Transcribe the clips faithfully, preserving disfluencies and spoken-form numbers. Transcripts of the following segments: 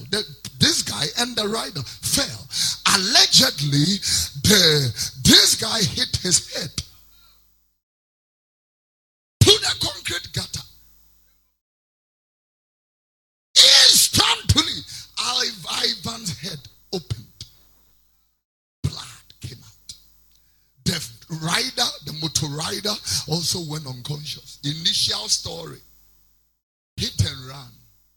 The, this guy and the rider fell. Allegedly, the this guy hit his head to the concrete gutter. Instantly, Ivan's head opened. Blood came out. The rider, the motor rider, also went unconscious. Initial story: hit and run.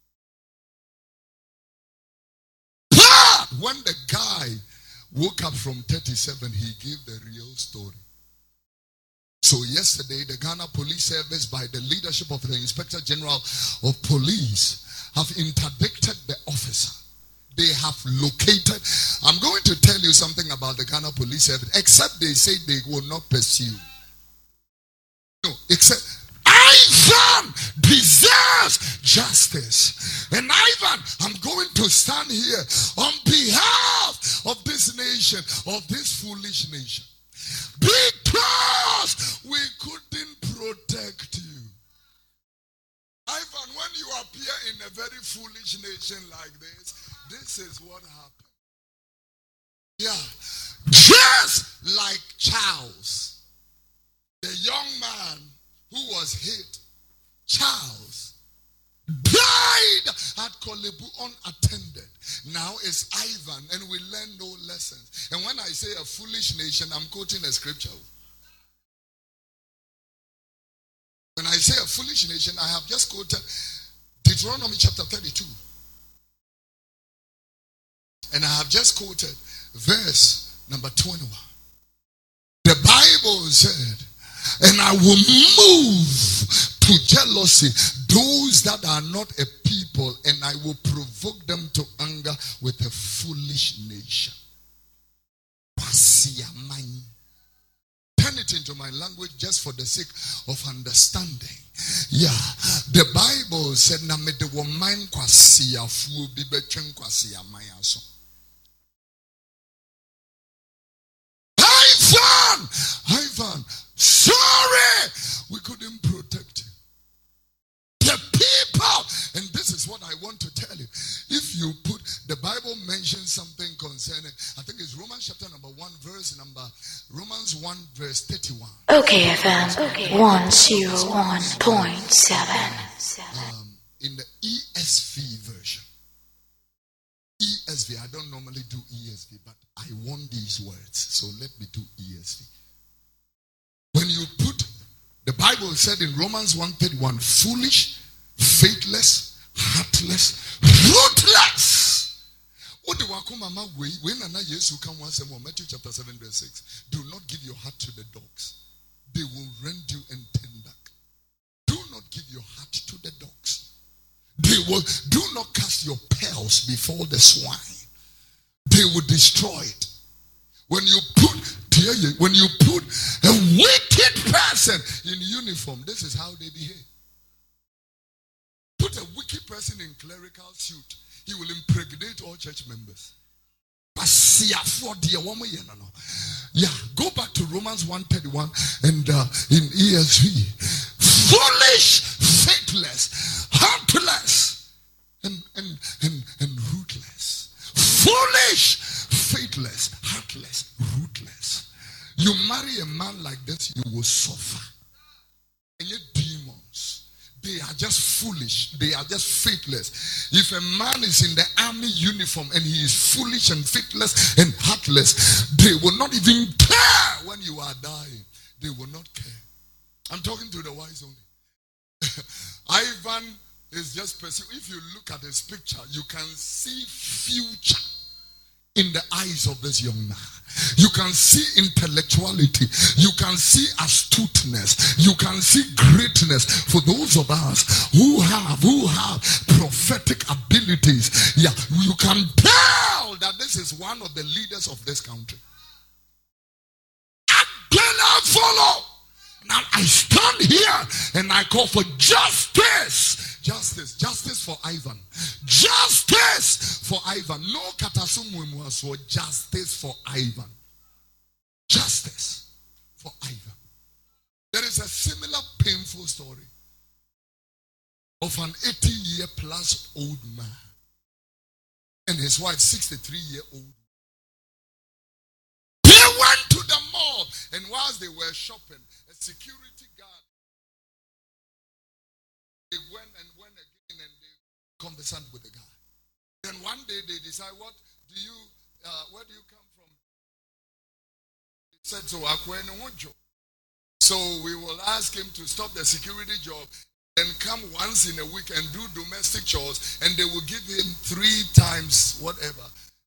But when the guy woke up from thirty-seven, he gave the real story. So yesterday, the Ghana Police Service, by the leadership of the Inspector General of Police, have interdicted the officer. They have located. I'm going to tell you something about the Ghana Police Service, except they say they will not pursue. No, except Ivan deserves justice. And Ivan, I'm going to stand here on behalf of this nation, of this foolish nation, because we couldn't protect you. Ivan, when you appear in a very foolish nation like this, this is what happened. Yeah. Just like Charles, the young man who was hit, Charles, died at Kolebu unattended. Now it's Ivan, and we learn no lessons. And when I say a foolish nation, I'm quoting a scripture. When I say a foolish nation, I have just quoted Deuteronomy chapter thirty-two. And I have just quoted verse number twenty-one. The Bible said, and I will move to jealousy those that are not a people, and I will provoke them to anger with a foolish nation. Turn it into my language just for the sake of understanding. Yeah, the Bible said, "Na me de wo man kwasi afu bi betwen kwasi amayaso." Ivan, Ivan, sorry, we couldn't protect you. The people, and this is what I want to tell you. If you put, the Bible mentions something concerning, I think it's Romans chapter number one, verse number, Romans one, verse thirty-one. Okay, F M, okay. one oh one point seven. Um, in the E S V version. E S V, I don't normally do E S V, but I want these words, so let me do E S V. When you put, the Bible said in Romans one thirty-one, foolish, faithless, heartless, ruthless. Matthew chapter seven verse six. Do not give your heart to the dogs. They will rend you and turn back. Do not give your heart to the dogs. They will, do not cast your pearls before the swine. They will destroy it. When you put, when you put a wicked person in uniform, this is how they behave. Put a wicked person in clerical suit, he will impregnate all church members. Yeah, go back to Romans one thirty-one and uh, in E S V. Foolish, faithless, heartless, and, and, and, and ruthless. Foolish, faithless, heartless, ruthless. You marry a man like this, you will suffer. And your demons, they are just foolish. They are just faithless. If a man is in the army uniform and he is foolish and faithless and heartless, they will not even care when you are dying. They will not care. I'm talking to the wise only. Ivan is just pursuing. If you look at his picture, you can see future in the eyes of this young man. You can see intellectuality. You can see astuteness. You can see greatness. For those of us who have who have prophetic abilities, yeah, you can tell that this is one of the leaders of this country. I cannot follow. Now I stand here and I call for justice. Justice. Justice for Ivan. Justice for Ivan. No katasumwe so justice for Ivan. Justice for Ivan. There is a similar painful story of an eighty year plus old man and his wife, sixty-three-year-old. They went to the mall, and whilst they were shopping, a security guard, they went and went again, and they conversant with the guy. Then one day they decide, what do you, uh, where do you come from? He said, so Akwenewojo. So we will ask him to stop the security job and come once in a week and do domestic chores, and they will give him three times whatever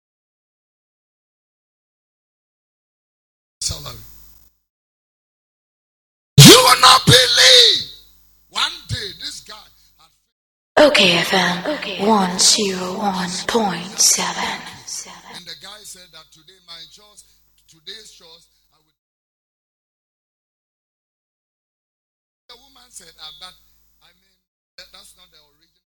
salary. You will not believe. One day this guy had O K F M one oh one point seven. And the guy said that today my chores, today's chores, I would. The woman said, uh, but I mean, that, that's not the original.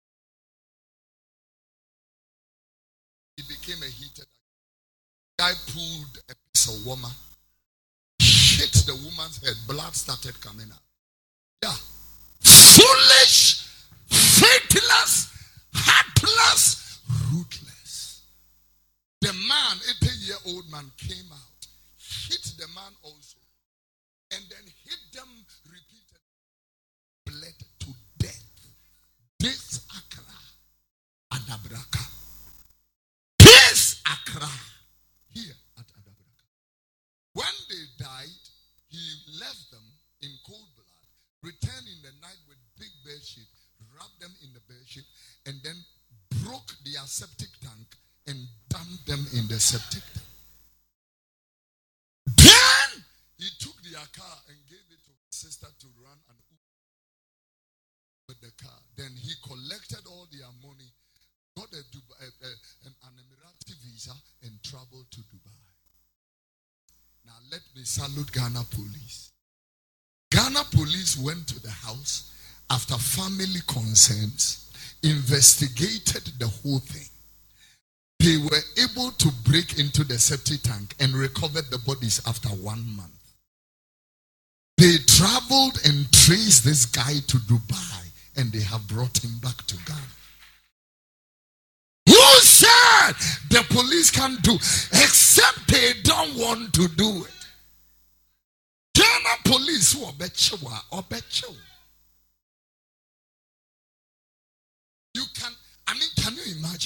He became a heated. The guy pulled a piece of woman, hit the woman's head, blood started coming out. Yeah. Foolish, faithless, heartless, ruthless. The man, eighty-year-old man, came out, hit the man also, and then hit them repeatedly, bled to death. This Accra, Adabraka. This Accra, here at Adabraka. When they died, he left them in cold blood, returned in the night with big bed sheet, wrapped them in the bed sheet, and then broke their septic tank and dumped them in the septic tank. Then he took their car and gave it to his sister to run an Uber with the car. Then he collected all their money, got a Dubai, a, a, an, an Emirati visa, and traveled to Dubai. Now let me salute Ghana police. Ghana police went to the house after family concerns, investigated the whole thing. They were able to break into the septic tank and recovered the bodies after one month. They traveled and traced this guy to Dubai, and they have brought him back to Ghana. Who said the police can't do, except they don't want to do it? Ghana police who obecho. You can, I mean, can you imagine?